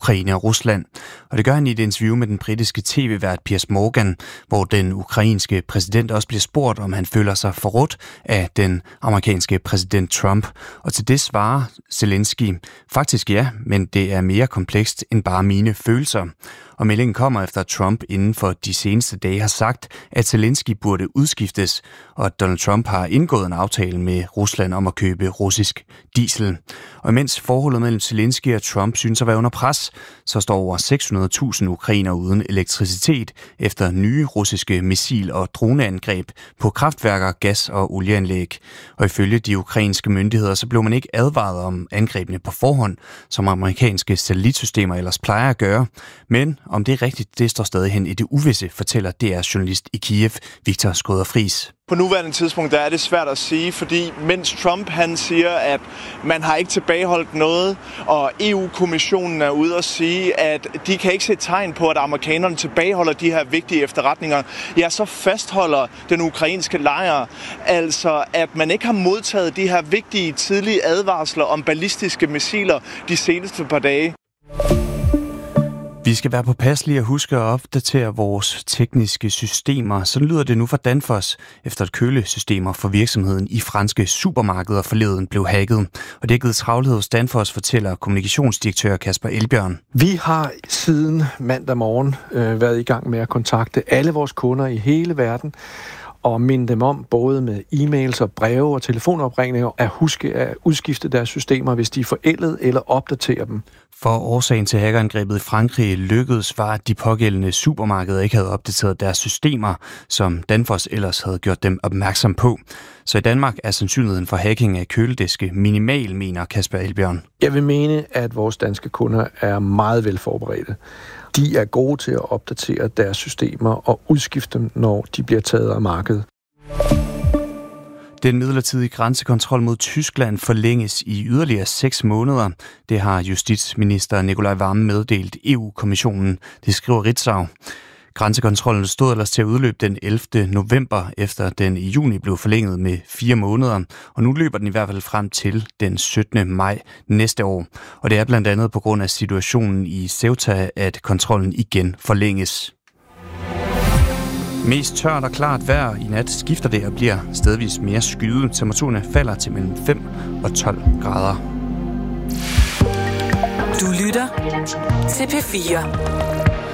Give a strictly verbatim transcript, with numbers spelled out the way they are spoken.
Ukraine og Rusland. Og det gør han i et interview med den britiske tv-vært Piers Morgan, hvor den ukrainske præsident også bliver spurgt, om han føler sig forrådt af den amerikanske præsident Trump. Og til det svarer Zelensky: faktisk ja, men det er mere komplekst end bare mine følelser. Og meldingen kommer efter, at Trump inden for de seneste dage har sagt, at Zelensky burde udskiftes, og at Donald Trump har indgået en aftale med Rusland om at købe russisk diesel. Og imens forholdet mellem Zelensky og Trump synes at være under pres, så står over seks hundrede tusind ukrainere uden elektricitet efter nye russiske missil- og droneangreb på kraftværker, gas- og olieanlæg. Og ifølge de ukrainske myndigheder, så blev man ikke advaret om angrebene på forhånd, som amerikanske satellitsystemer ellers plejer at gøre. Men om det er rigtigt, det står stadig hen i det uvisse, fortæller D R's journalist i Kiev, Viktor Skodder-Friis. På nuværende tidspunkt der er det svært at sige, fordi mens Trump han siger, at man har ikke tilbageholdt noget, og E U-kommissionen er ude at sige, at de kan ikke se tegn på, at amerikanerne tilbageholder de her vigtige efterretninger, ja, så fastholder den ukrainske lejr altså, at man ikke har modtaget de her vigtige tidlige advarsler om ballistiske missiler de seneste par dage. Vi skal være påpasselige og huske at opdatere vores tekniske systemer. Sådan lyder det nu fra Danfoss, efter at kølesystemer for virksomheden i franske supermarkeder forleden blev hacket. Og det har givet travlhed hos Danfoss, fortæller kommunikationsdirektør Kasper Elbjørn. Vi har siden mandag morgen øh, været i gang med at kontakte alle vores kunder i hele verden og minde dem om, både med e-mails og breve og telefonopringninger, at huske at udskifte deres systemer, hvis de er forældet, eller opdatere dem. For årsagen til hackerangrebet i Frankrig lykkedes var, at de pågældende supermarkeder ikke havde opdateret deres systemer, som Danfoss ellers havde gjort dem opmærksom på. Så i Danmark er sandsynligheden for hacking af kølediske minimal, mener Kasper Elbjørn. Jeg vil mene, at vores danske kunder er meget velforberedte. De er gode til at opdatere deres systemer og udskifte dem, når de bliver taget af markedet. Den midlertidige grænsekontrol mod Tyskland forlænges i yderligere seks måneder. Det har justitsminister Nicolai Wammen meddelt E U-kommissionen. Det skriver Ritzau. Grænsekontrollen stod ellers til at udløbe den ellevte november, efter den i juni blev forlænget med fire måneder. Og nu løber den i hvert fald frem til den syttende maj næste år. Og det er blandt andet på grund af situationen i Ceuta, at kontrollen igen forlænges. Mest tørt og klart vejr i nat skifter det og bliver stedvis mere skyet. Temperaturerne falder til mellem fem og tolv grader. Du lytter til P fire.